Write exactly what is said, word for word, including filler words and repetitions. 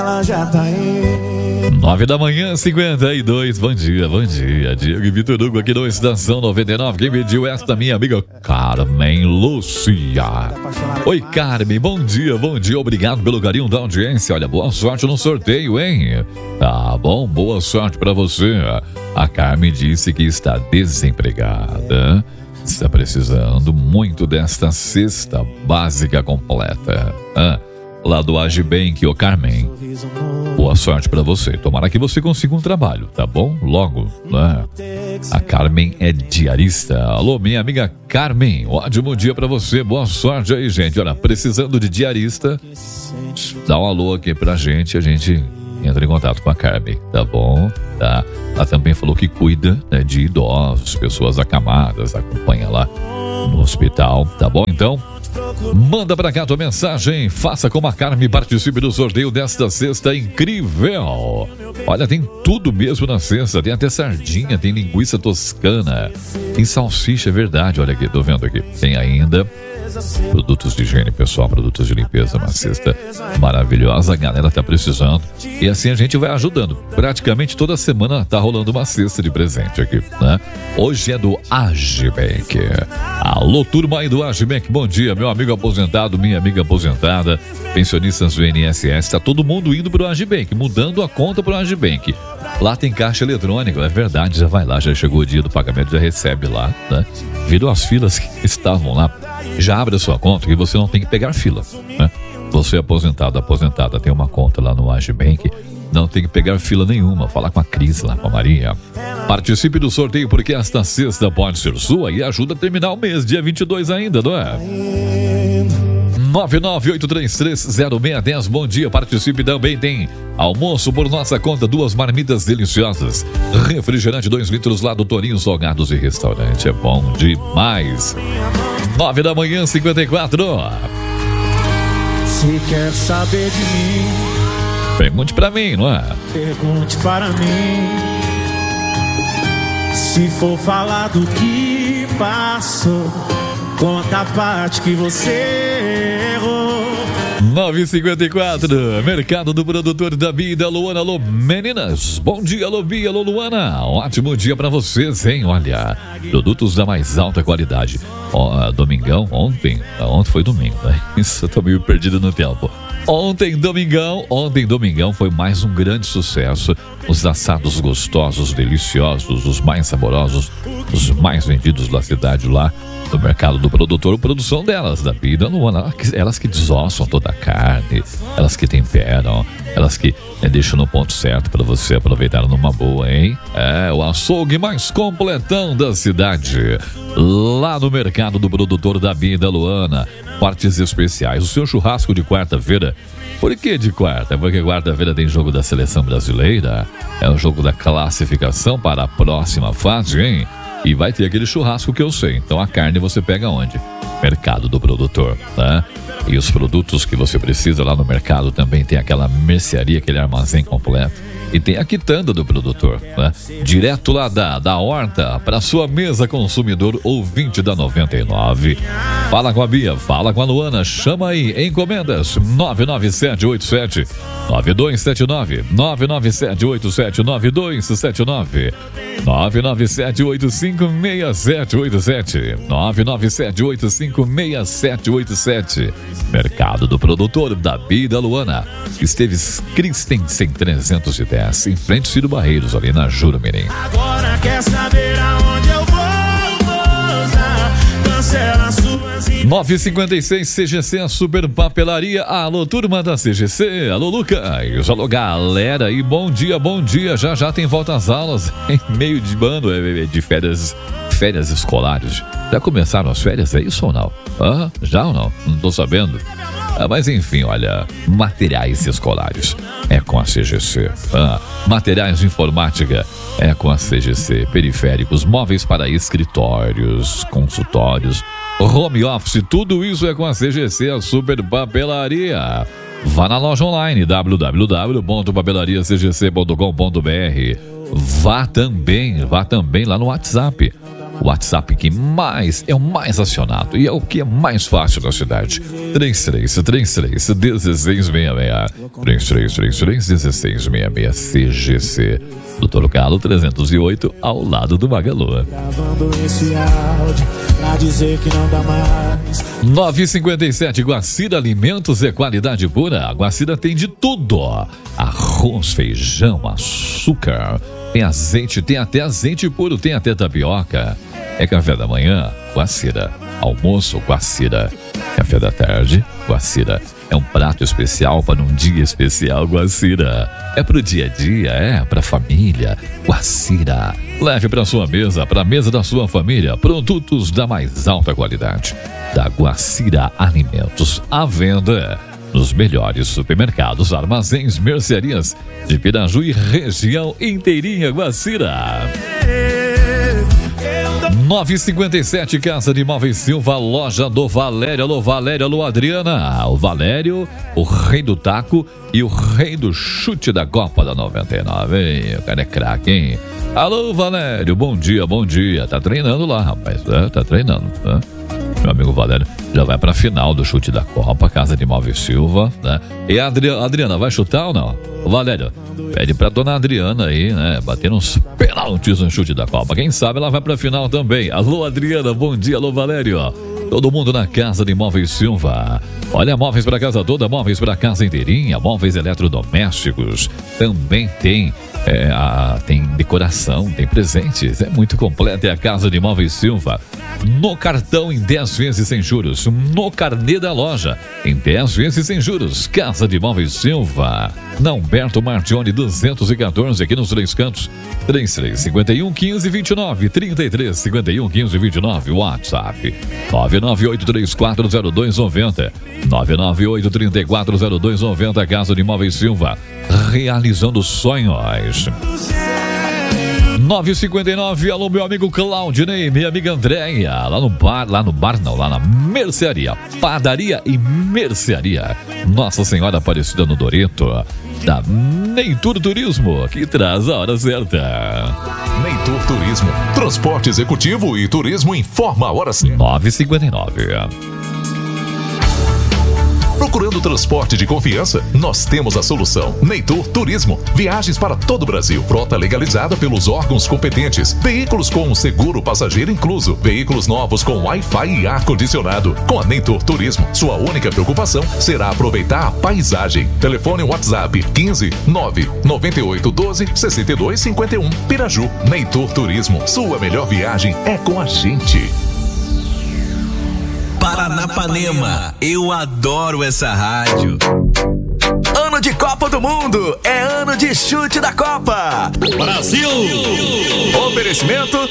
Ela já tá aí. Nove da manhã, cinquenta e dois. Bom dia, bom dia. Diego e Vitor Hugo aqui no Estação noventa e nove. Quem pediu esta, minha amiga Carmen Lúcia. Oi, Carmen, bom dia, bom dia. Obrigado pelo carinho da audiência. Olha, boa sorte no sorteio, hein? Tá bom, boa sorte pra você. A Carmen disse que está desempregada. Está precisando muito desta cesta básica completa. Ah, lá do Agibank, ô Carmen. Boa sorte pra você. Tomara que você consiga um trabalho, tá bom? Logo, né? A Carmen é diarista. Alô, minha amiga Carmen. Ótimo dia pra você. Boa sorte aí, gente. Olha, precisando de diarista, dá um alô aqui pra gente. A gente entra em contato com a Carmen, tá bom? Tá? Ela também falou que cuida, né, de idosos, pessoas acamadas, acompanha lá no hospital, tá bom? Então, manda pra cá tua mensagem, faça como a Carmen, participe do sorteio desta cesta incrível. Olha, tem tudo mesmo na cesta, tem até sardinha, tem linguiça toscana, tem salsicha, é verdade, olha aqui, tô vendo aqui. Tem ainda produtos de higiene pessoal, produtos de limpeza, uma cesta maravilhosa, a galera tá precisando. E assim a gente vai ajudando. Praticamente toda semana tá rolando uma cesta de presente aqui, né? Hoje é do Agibank. Alô, turma aí do Agibank, bom dia, meu amigo aposentado, minha amiga aposentada, pensionistas do I N S S, tá todo mundo indo pro Agibank, mudando a conta pro Agibank. Lá tem caixa eletrônica, é verdade, já vai lá, já chegou o dia do pagamento, já recebe lá, né? Viram as filas que estavam lá. Já abre a sua conta que você não tem que pegar fila, né? Você aposentado, aposentada, tem uma conta lá no Agibank, não tem que pegar fila nenhuma. Fala com a Cris lá, com a Maria. Participe do sorteio porque esta sexta pode ser sua e ajuda a terminar o mês, dia vinte e dois ainda, não é? nove nove oito três três zero seis um zero. Bom dia, participe também. Tem almoço por nossa conta, duas marmitas deliciosas, refrigerante dois litros lá do Torinho Salgados e Restaurante. É bom demais. Nove da manhã, cinquenta e quatro. Se quer saber de mim, pergunte pra mim, não é? pergunte para mim. Se for falar do que passou, conta a parte que você errou. nove e cinquenta e quatro, mercado do produtor da Bia e da Luana. Alô, meninas, bom dia, alô Bia, alô Luana, ótimo dia pra vocês, hein? Olha, produtos da mais alta qualidade. Ó, domingão, ontem, ontem foi domingo, né? Isso, eu tô meio perdido no tempo. Ontem, domingão, ontem, domingão foi mais um grande sucesso. Os assados gostosos, deliciosos, os mais saborosos, os mais vendidos da cidade lá no mercado do produtor, produção delas, da Bia e da Luana. Elas que desossam toda a carne, elas que temperam, elas que é, deixam no ponto certo para você aproveitar numa boa, hein? É, o açougue mais completão da cidade, lá no mercado do produtor da Bia e da Luana. Partes especiais, o seu churrasco de quarta-feira. Por que de quarta? Porque quarta-feira tem jogo da seleção brasileira, é o jogo da classificação para a próxima fase, hein? E vai ter aquele churrasco que eu sei. Então a carne você pega onde? Mercado do produtor, tá? E os produtos que você precisa lá no mercado também tem aquela mercearia, aquele armazém completo. E tem a quitanda do produtor, né? Direto lá da, da horta para sua mesa, consumidor ouvinte da noventa e nove. Fala com a Bia, fala com a Luana, chama aí, encomendas nove nove sete oito sete nove dois sete nove, nove nove sete oito sete nove dois sete nove, nove nove sete oito cinco seis sete oito sete, nove nove sete oito cinco seis sete oito sete. Mercado do produtor da Bia e da Luana. Esteves Christensen trezentos e dez, em frente ao Ciro Barreiros, ali na Jurumirim. Agora quer saber aonde eu vou, moça? Cancela suas... nove e cinquenta e seis, C G C, a Super Papelaria. Alô, turma da C G C. Alô, Lucas. Alô, galera. E bom dia, bom dia. Já já tem volta às aulas em meio de bando de férias, férias escolares. Já começaram as férias, é isso ou não? Ah, já ou não? Não tô sabendo. Ah, mas enfim, olha, materiais escolares é com a C G C. Ah, materiais de informática é com a C G C. Periféricos, móveis para escritórios, consultórios, home office, tudo isso é com a C G C, a Super Papelaria. Vá na loja online w w w ponto papelaria c g c ponto com ponto b r. Vá também, vá também lá no WhatsApp. O WhatsApp que mais é o mais acionado e é o que é mais fácil na cidade. três três três três um seis seis seis. três três três três, um seis seis seis, C G C. Doutor Carlos trezentos e oito, ao lado do Magalu. Gravando esse áudio pra dizer que não dá mais. nove e cinquenta e sete, Guacira Alimentos é qualidade pura. A Guacira tem de tudo: arroz, feijão, açúcar, tem azeite, tem até azeite puro, tem até tapioca. É café da manhã, Guacira. Almoço, Guacira. Café da tarde, Guacira. É um prato especial para um dia especial, Guacira. É pro dia a dia, é pra família, Guacira. Leve pra sua mesa, pra mesa da sua família, produtos da mais alta qualidade. Da Guacira Alimentos, à venda nos melhores supermercados, armazéns, mercearias de Piraju e região inteirinha, Guacira. nove e cinquenta e sete, Casa de Móveis Silva, loja do Valério. Alô, Valério, alô, Adriana. O Valério, o rei do taco e o rei do chute da Copa da noventa e nove. Hein? O cara é craque, hein? Alô, Valério, bom dia, bom dia. Tá treinando lá, rapaz, é, tá treinando, né? Meu amigo Valério já vai pra final do chute da Copa, Casa de Móveis Silva, né? E a Adriana, Adriana, vai chutar ou não? Valério, pede pra dona Adriana aí, né? Bater uns penaltis no chute da Copa. Quem sabe ela vai pra final também. Alô, Adriana, bom dia. Alô, Valério. Todo mundo na Casa de Móveis Silva. Olha, móveis pra casa toda, móveis pra casa inteirinha, móveis eletrodomésticos. Também tem, é, a, tem decoração, tem presentes. É muito completo. É a Casa de Móveis Silva. No cartão em dez vezes sem juros. No carnê da loja em dez vezes sem juros. Casa de Móveis Silva. Na Humberto Martione duzentos e quatorze, aqui nos Três Cantos. três três cinco um, quinze, vinte e nove, trinta e três cinquenta e um, quinze, vinte e nove. WhatsApp nove nove oito três quatro zero dois nove zero. nove nove oito três quatro zero dois nove zero. Casa de Móveis Silva. Realizando sonhos. nove e cinquenta e nove, alô, meu amigo Claudinei, minha amiga Andréia, lá no bar, lá no bar não, lá na mercearia, padaria e mercearia Nossa Senhora Aparecida no Doreto, da Neitur Turismo, que traz a hora certa. Neitur Turismo, transporte executivo e turismo informa a hora certa. nove e cinquenta e nove. Procurando transporte de confiança? Nós temos a solução. Neitur Turismo. Viagens para todo o Brasil. Frota legalizada pelos órgãos competentes. Veículos com seguro passageiro incluso. Veículos novos com Wi-Fi e ar-condicionado. Com a Neitur Turismo, sua única preocupação será aproveitar a paisagem. Telefone WhatsApp quinze, nove, noventa e oito, doze, sessenta e dois, cinquenta e um. Piraju. Neitur Turismo. Sua melhor viagem é com a gente. Paranapanema, eu adoro essa rádio. Ano de Copa do Mundo, é ano de chute da Copa. Brasil! Oferecimento